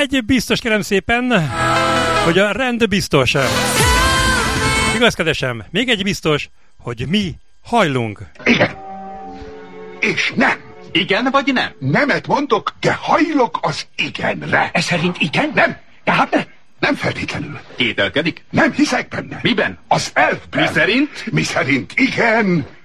egy biztos, kérem szépen, hogy a rend biztos. Igazkedésem, még egy biztos, hogy mi hajlunk. Igen. És nem. Igen vagy nem? Nemet mondok, de hajlok az igenre. Ez szerint igen? Nem. Tehát nem? Nem feltétlenül. Kételkedik? Nem hiszek benne. Miben? Az elfben. Mi szerint? Mi szerint igen,